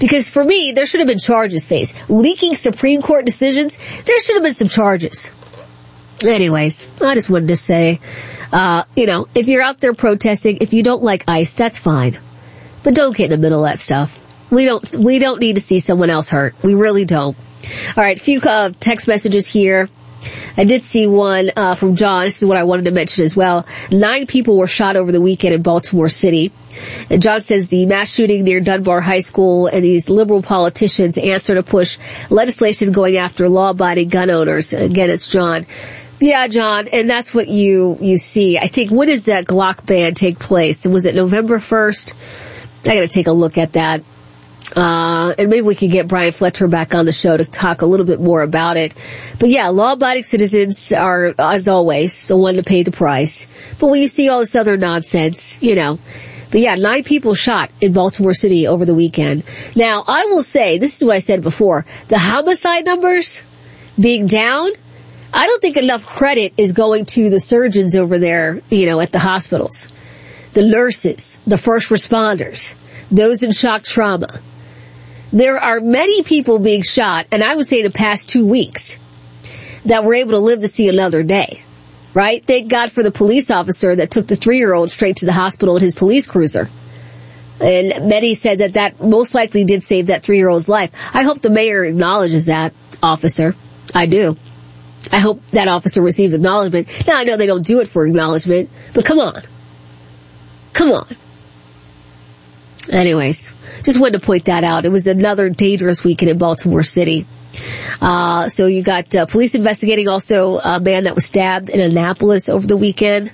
Because for me, there should have been charges faced. Leaking Supreme Court decisions, there should have been some charges. Anyways, I just wanted to say, if you're out there protesting, if you don't like ICE, that's fine. But don't get in the middle of that stuff. We don't need to see someone else hurt. We really don't. All right, a few text messages here. I did see one from John. This is what I wanted to mention as well. 9 people were shot over the weekend in Baltimore City. And John says the mass shooting near Dunbar High School and these liberal politicians answer to push legislation going after law-abiding gun owners. Again, it's John. Yeah, John, and that's what you see. I think, when does that Glock ban take place? Was it November 1st? I gotta take a look at that. And maybe we can get Brian Fletcher back on the show to talk a little bit more about it. But yeah, law-abiding citizens are, as always, the one to pay the price. But when you see all this other nonsense, But yeah, 9 people shot in Baltimore City over the weekend. Now, I will say, this is what I said before, the homicide numbers being down, I don't think enough credit is going to the surgeons over there, at the hospitals. The nurses, the first responders, those in shock trauma. There are many people being shot, and I would say the past 2 weeks, that were able to live to see another day. Right? Thank God for the police officer that took the 3-year-old straight to the hospital in his police cruiser. And many said that most likely did save that 3-year-old's life. I hope the mayor acknowledges that officer. I do. I hope that officer receives acknowledgement. Now, I know they don't do it for acknowledgement, but come on. Come on. Anyways, just wanted to point that out. It was another dangerous weekend in Baltimore City. So you got police investigating also a man that was stabbed in Annapolis over the weekend.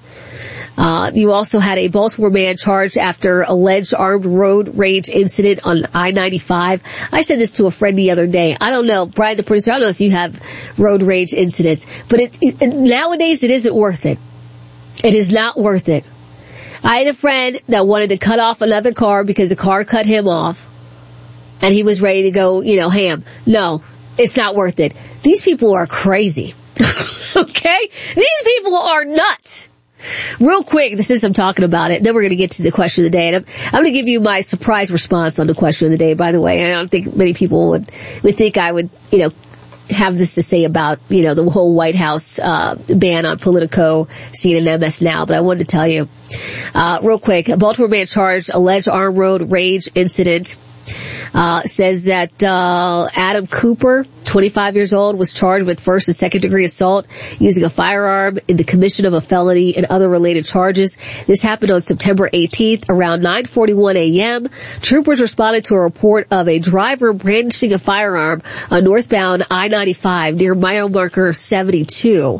You also had a Baltimore man charged after alleged armed road rage incident on I-95. I said this to a friend the other day. I don't know, Brian, the producer, I don't know if you have road rage incidents, but nowadays it isn't worth it. It is not worth it. I had a friend that wanted to cut off another car because the car cut him off, and he was ready to go, ham. No, it's not worth it. These people are crazy. Okay? These people are nuts. Real quick, since I'm talking about it, then we're going to get to the question of the day. And I'm going to give you my surprise response on the question of the day, by the way. I don't think many people would think I would, have this to say about, the whole White House ban on Politico, CNN, MS Now, but I wanted to tell you real quick. A Baltimore man charged alleged armed road rage incident. Says that Adam Cooper, 25 years old, was charged with first and second degree assault using a firearm in the commission of a felony and other related charges. This happened on September 18th around 9:41 a.m. Troopers responded to a report of a driver brandishing a firearm on northbound I-95 near mile marker 72.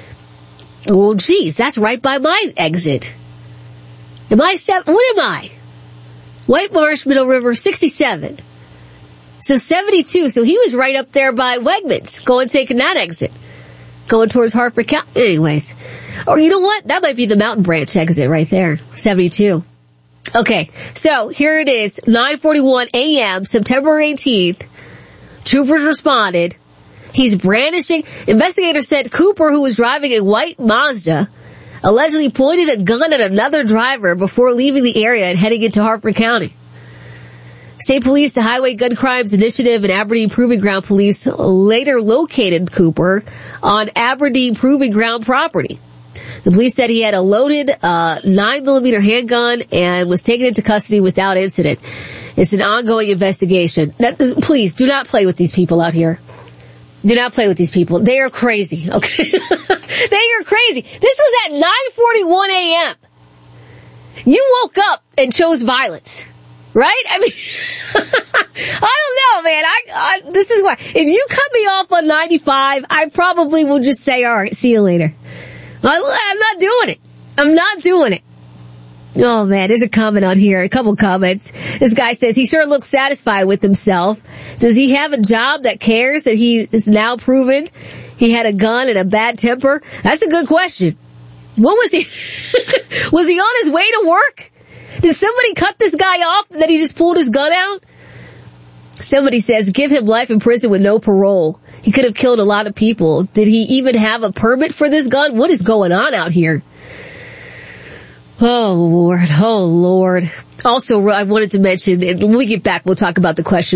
Well, geez, that's right by my exit. What am I? White Marsh, Middle River, 67. So 72. So he was right up there by Wegmans, taking that exit. Going towards Hartford County. Anyways. Or you know what? That might be the Mountain Branch exit right there. 72. Okay. So here it is. 9:41 a.m., September 18th. Troopers responded. He's brandishing. Investigators said Cooper, who was driving a white Mazda, allegedly pointed a gun at another driver before leaving the area and heading into Hartford County. State Police, the Highway Gun Crimes Initiative, and Aberdeen Proving Ground Police later located Cooper on Aberdeen Proving Ground property. The police said he had a loaded 9mm handgun and was taken into custody without incident. It's an ongoing investigation. Please, do not play with these people out here. Do not play with these people. They are crazy, okay? They are crazy. This was at 9:41 a.m. You woke up and chose violence, right? I mean, I don't know, man. This is why. If you cut me off on 95, I probably will just say, all right, see you later. I'm not doing it. I'm not doing it. Oh man, there's a comment on here, a couple comments. This guy says he sure looks satisfied with himself. Does he have a job that cares that he is now proven he had a gun and a bad temper? That's a good question. What was he? Was he on his way to work? Did somebody cut this guy off that he just pulled his gun out? Somebody says give him life in prison with no parole. He could have killed a lot of people. Did he even have a permit for this gun? What is going on out here? Oh Lord. Also, I wanted to mention, and when we get back, we'll talk about the question